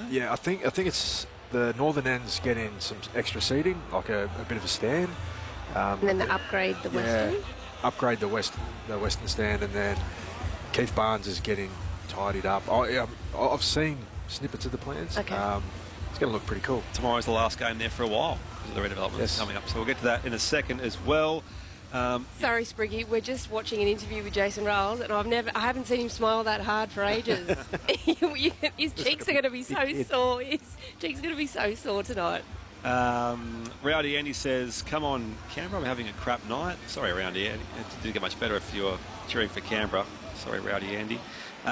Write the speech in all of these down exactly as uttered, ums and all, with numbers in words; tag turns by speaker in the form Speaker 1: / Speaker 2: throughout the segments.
Speaker 1: Yeah, I think I think it's the northern end's getting some extra seating, like a, a bit of a stand. Um,
Speaker 2: and then the upgrade the
Speaker 1: yeah,
Speaker 2: western.
Speaker 1: upgrade the west the western stand, and then Keith Barnes is getting tidied up. I, um, I've seen snippets of the plans.
Speaker 2: Okay.
Speaker 1: Um, it's going to look pretty cool.
Speaker 3: Tomorrow's the last game there for a while because of the redevelopment
Speaker 1: Yes.
Speaker 3: coming up. So we'll get to that in a second as well. Um,
Speaker 2: Sorry, Spriggy, we're just watching an interview with Jason Rolls, and I've never, I haven't seen him smile that hard for ages. His cheeks are going to be so sore. His cheeks are going to be so sore tonight.
Speaker 3: Um, Rowdy Andy says, come on, Canberra, I'm having a crap night. Sorry, Rowdy Andy. It didn't get much better if you're cheering for Canberra. Sorry, Rowdy Andy.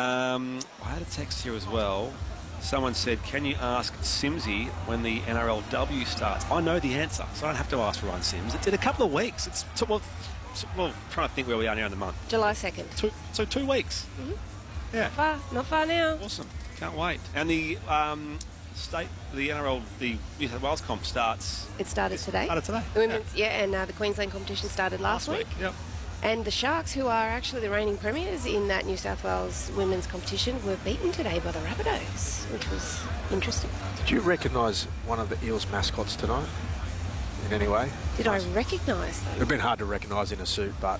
Speaker 3: Um, I had a text here as well. Someone said, can you ask Simsy when the N R L W starts? I know the answer, so I don't have to ask Ryan Sims. It's in a couple of weeks. It's so, well, so, well, trying to think where we are now in the month.
Speaker 2: July second.
Speaker 3: Two, so two weeks.
Speaker 2: Mm-hmm.
Speaker 3: Yeah.
Speaker 2: Not far, not far now.
Speaker 3: Awesome. Can't wait. And the um, state, the N R L, the New South Wales comp starts.
Speaker 2: It started today.
Speaker 3: Started today.
Speaker 2: The women's, yeah, and uh, the Queensland competition started last,
Speaker 3: Last
Speaker 2: week.
Speaker 3: week. Yep.
Speaker 2: And the Sharks, who are actually the reigning premiers in that New South Wales women's competition, were beaten today by the Rabbitohs, which was interesting.
Speaker 1: Did you recognise one of the Eels mascots tonight in any way?
Speaker 2: Did I recognise them?
Speaker 1: It would have been hard to recognise in a suit, but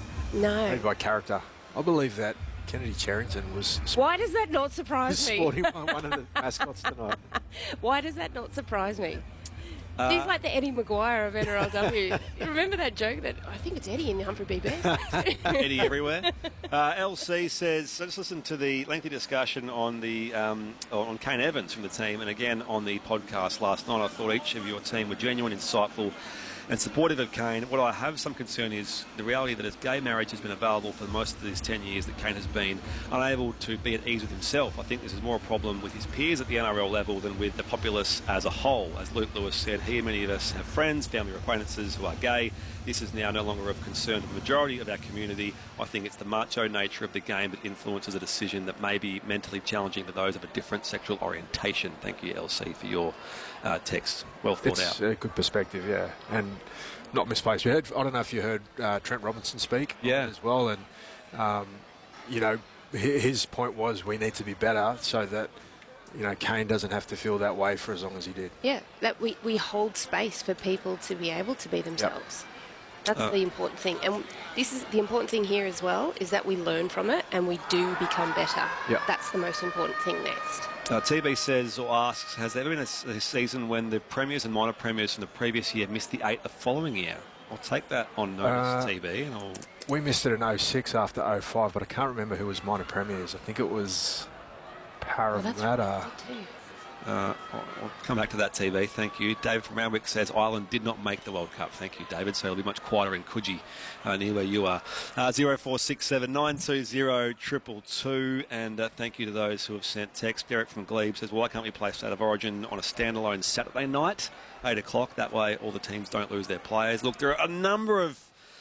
Speaker 2: No.
Speaker 1: maybe by character. I believe that Kennedy Cherrington was
Speaker 2: Why does that not surprise me?
Speaker 1: sporting one one of the mascots tonight.
Speaker 2: Why does that not surprise me?
Speaker 3: Uh,
Speaker 2: He's like the Eddie Maguire of N R L W. You remember that joke that I think it's Eddie in Humphrey B. Bear?
Speaker 3: Eddie everywhere. Uh, L C says, so just listen to the lengthy discussion on the um, on Kane Evans from the team, and again on the podcast last night. I thought each of your team were genuine, insightful, and supportive of Kane. What I have some concern is the reality that as gay marriage has been available for most of these ten years, that Kane has been unable to be at ease with himself. I think this is more a problem with his peers at the N R L level than with the populace as a whole. As Luke Lewis said, he and many of us have friends, family or acquaintances who are gay. This is now no longer of concern to the majority of our community. I think it's the macho nature of the game that influences a decision that may be mentally challenging to those of a different sexual orientation. Thank you, L C, for your uh, text. Well thought
Speaker 1: It's
Speaker 3: out.
Speaker 1: a good perspective, yeah, and not misplaced. We heard, I don't know if you heard uh, Trent Robinson speak
Speaker 3: Yeah.
Speaker 1: as well, and um, you know, hi- his point was we need to be better so that, you know, Kane doesn't have to feel that way for as long as he did.
Speaker 2: Yeah, that we, we hold space for people to be able to be themselves. That's
Speaker 3: Uh,
Speaker 2: the important thing. And this is the important thing here as well, is that we learn from it and we do become better.
Speaker 1: Yeah.
Speaker 2: That's the most important thing next.
Speaker 3: Uh, T B says or asks, has there ever been a, s- a season when the premiers and minor premiers from the previous year missed the eight the following year? I'll take that on notice,
Speaker 1: Uh,
Speaker 3: T B, and I'll...
Speaker 1: We missed it in oh six after oh five, but I can't remember who was minor premiers. I think it was
Speaker 2: Well, that's
Speaker 1: Parramatta.
Speaker 2: right, too.
Speaker 3: Uh, I'll I'll come back to that, T V. Thank you. David from Randwick says Ireland did not make the World Cup. Thank you, David. So it'll be much quieter in Coogee, uh, near where you are. Uh, zero four six seven nine two zero triple two. And uh, thank you to those who have sent text. Derek from Glebe says, why can't we play State of Origin on a standalone Saturday night, eight o'clock? That way all the teams don't lose their players. Look, there are a number of,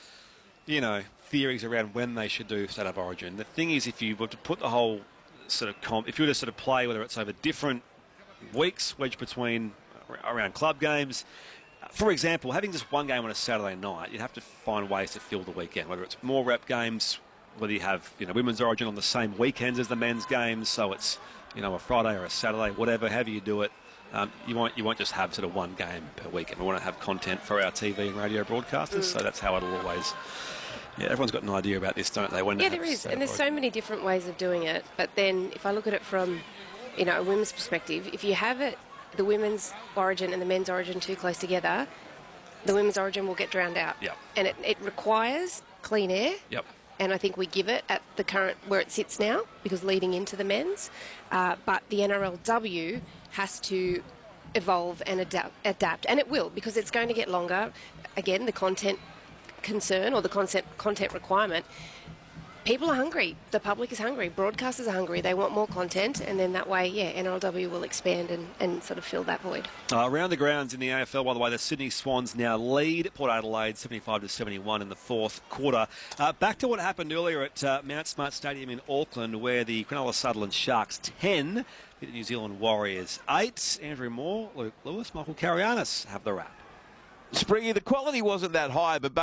Speaker 3: you know, theories around when they should do State of Origin. The thing is, if you were to put the whole sort of comp, if you were to sort of play, whether it's over different weeks, wedged between around club games. For example, having just one game on a Saturday night, you'd have to find ways to fill the weekend, whether it's more rep games, whether you have, you know, women's origin on the same weekends as the men's games, so it's, you know, a Friday or a Saturday, whatever, however you do it. Um, you won't you won't just have sort of one game per weekend. We want to have content for our T V and radio broadcasters, so that's how it'll always. Yeah, everyone's got an idea about this, don't they? When
Speaker 2: Yeah,
Speaker 3: they
Speaker 2: there
Speaker 3: have
Speaker 2: is.
Speaker 3: State
Speaker 2: And
Speaker 3: of
Speaker 2: there's
Speaker 3: Origin.
Speaker 2: so many different ways of doing it. But then if I look at it from, you know, a women's perspective, if you have it, the women's origin and the men's origin too close together, the women's origin will get drowned out.
Speaker 3: Yep.
Speaker 2: And it, it requires clean air.
Speaker 3: Yep.
Speaker 2: And I think we give it at the current where it sits now, because leading into the men's. Uh, but the N R L W has to evolve and adapt, adapt, and it will, because it's going to get longer. Again, the content concern or the content content requirement. People are hungry. The public is hungry. Broadcasters are hungry. They want more content, and then that way, yeah, N R L W will expand and, and sort of fill that void.
Speaker 3: Uh, around the grounds in the A F L, by the way, the Sydney Swans now lead Port Adelaide seventy-five to seventy-one in the fourth quarter. Uh, back to what happened earlier at uh, Mount Smart Stadium in Auckland, where the Cronulla Sutherland Sharks ten beat the New Zealand Warriors eight. Andrew Moore, Luke Lewis, Michael Carianis have the wrap.
Speaker 4: Springy, the quality wasn't that high, but both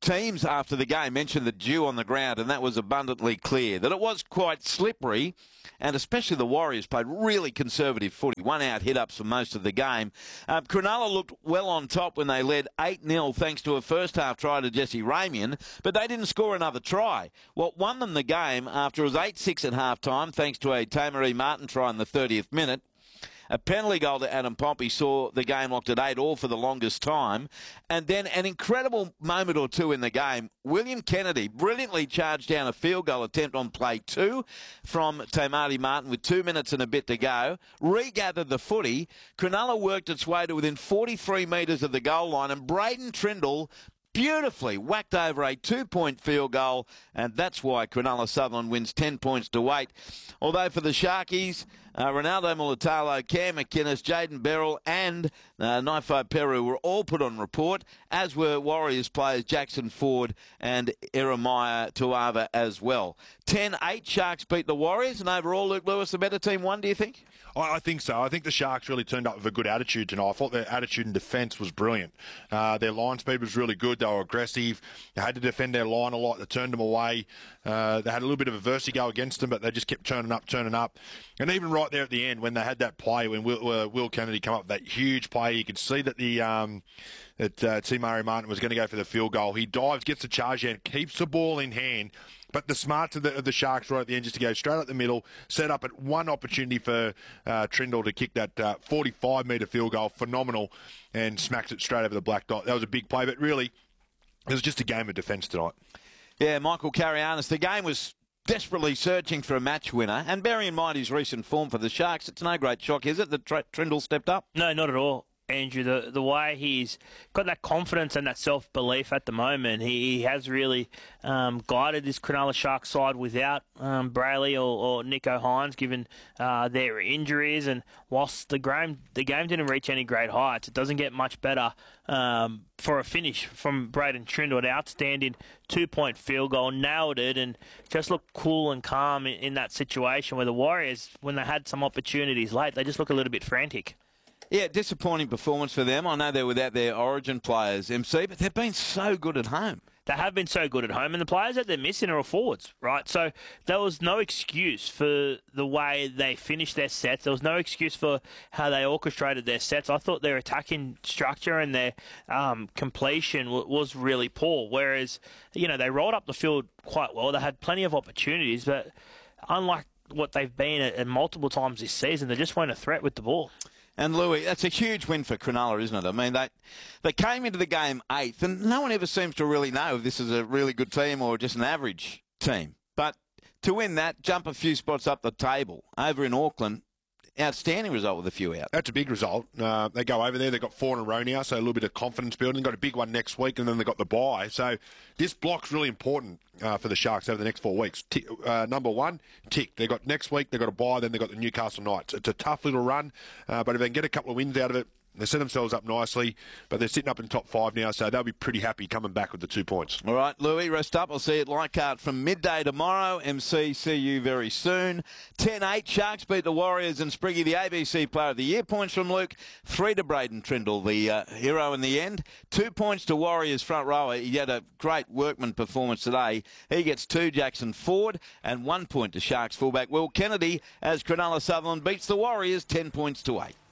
Speaker 4: teams after the game mentioned the dew on the ground, and that was abundantly clear, that it was quite slippery, and especially the Warriors played really conservative footy, one out hit-ups for most of the game. Um, Cronulla looked well on top when they led eight nil thanks to a first-half try to Jesse Ramian, but they didn't score another try. What won them the game after it was eight six at half-time, thanks to a Tamaree Martin try in the thirtieth minute, a penalty goal to Adam Pompey saw the game locked at eight all for the longest time. And then an incredible moment or two in the game. William Kennedy brilliantly charged down a field goal attempt on play two from Tamaree Martin with two minutes and a bit to go. Regathered the footy. Cronulla worked its way to within forty-three metres of the goal line, and Braden Trindle beautifully whacked over a two-point field goal, and that's why Cronulla Sutherland wins ten points to eight. Although for the Sharkies, uh, Ronaldo Mulitalo, Cam McInnes, Jaden Beryl and uh, Naifo Peru were all put on report, as were Warriors players Jackson Ford and Eremiah Tuava as well. ten eight Sharks beat the Warriors, and overall, Luke Lewis, the better team won, do you think?
Speaker 5: I think so. I think the Sharks really turned up with a good attitude tonight. I thought their attitude in defence was brilliant. Uh, their line speed was really good. They were aggressive. They had to defend their line a lot. They turned them away. Uh, they had a little bit of adversity go against them, but they just kept turning up, turning up. And even right there at the end, when they had that play, when Will, uh, Will Kennedy come up with that huge play, you could see that the um, that uh, Tamaree Martin was going to go for the field goal. He dives, gets the charge and keeps the ball in hand. But the smarts of the, of the Sharks right at the end just to go straight up the middle, set up at one opportunity for uh, Trindle to kick that uh, forty-five metre field goal, phenomenal, and smacks it straight over the black dot. That was a big play, but really, it was just a game of defence tonight.
Speaker 4: Yeah, Michael Carianis, the game was desperately searching for a match winner, and bearing in mind his recent form for the Sharks, it's no great shock, is it, that Tr- Trindle stepped up?
Speaker 6: No, not at all. Andrew, the the way he's got that confidence and that self-belief at the moment, he, he has really um, guided this Cronulla Sharks side without um, Brayley or, or Nico Hines, given uh, their injuries. And whilst the game, the game didn't reach any great heights, it doesn't get much better um, for a finish from Braden Trindle. An outstanding two-point field goal, nailed it, and just looked cool and calm in, in that situation where the Warriors, when they had some opportunities late, they just look a little bit frantic.
Speaker 4: Yeah, disappointing performance for them. I know they're without their origin players, M C, but they've been so good at home.
Speaker 6: They have been so good at home, and the players that they're missing are forwards, right? So there was no excuse for the way they finished their sets. There was no excuse for how they orchestrated their sets. I thought their attacking structure and their um, completion w- was really poor, whereas, you know, they rolled up the field quite well. They had plenty of opportunities, but unlike what they've been at, at multiple times this season, they just weren't a threat with the ball.
Speaker 4: And Louis, that's a huge win for Cronulla, isn't it? I mean, they they came into the game eighth, and no one ever seems to really know if this is a really good team or just an average team. But to win that, jump a few spots up the table over in Auckland, outstanding result with a few out.
Speaker 5: That's a big result. Uh, they go over there, they've got four in a row now, so a little bit of confidence building. They've got a big one next week, and then they've got the bye. So this block's really important uh, for the Sharks over the next four weeks. T- uh, number one, tick. They've got next week, they've got a bye, then they've got the Newcastle Knights. It's a tough little run, uh, but if they can get a couple of wins out of it, they set themselves up nicely, but they're sitting up in top five now, so they'll be pretty happy coming back with the two points.
Speaker 4: All right, Louis, rest up. I'll see you at Leichhardt from midday tomorrow. M C, see you very soon. ten eight, Sharks beat the Warriors, and Spriggy, the A B C Player of the Year. Points from Luke. Three to Braden Trindle, the uh, hero in the end. Two points to Warriors front rower. He had a great workman performance today. He gets two, Jackson Ford, and one point to Sharks fullback Will Kennedy, as Cronulla Sutherland beats the Warriors ten points to eight.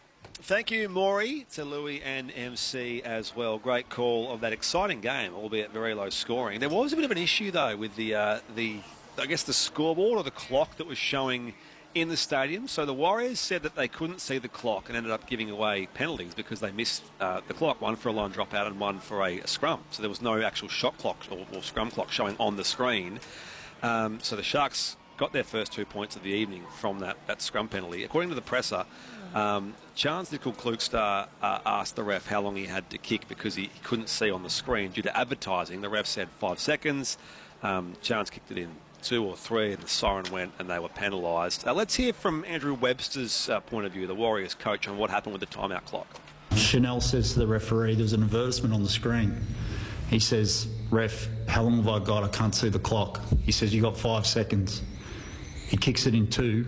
Speaker 3: Thank you, Maury, to Louis and M C as well. Great call of that exciting game, albeit very low scoring. There was a bit of an issue, though, with the, uh, the I guess, the scoreboard or the clock that was showing in the stadium. So the Warriors said that they couldn't see the clock and ended up giving away penalties because they missed uh, the clock, one for a line dropout and one for a, a scrum. So there was no actual shot clock or, or scrum clock showing on the screen. Um, so the Sharks got their first two points of the evening from that, that scrum penalty. According to the presser, um, Chance Nickel-Klugstar uh, asked the ref how long he had to kick because he, he couldn't see on the screen due to advertising. The ref said five seconds. Um, Chance kicked it in two or three, and the siren went, and they were penalised. Uh, let's hear from Andrew Webster's uh, point of view, the Warriors coach, on what happened with the timeout clock.
Speaker 7: Chanel says to the referee, there's an advertisement on the screen. He says, ref, how long have I got? I can't see the clock. He says, you got five seconds. He kicks it in two,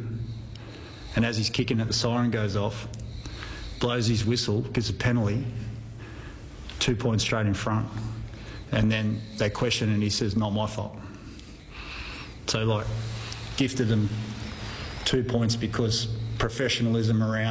Speaker 7: and as he's kicking it, the siren goes off, blows his whistle, gives a penalty, two points straight in front. And then they question and he says, not my fault. So, like, gifted them two points because professionalism around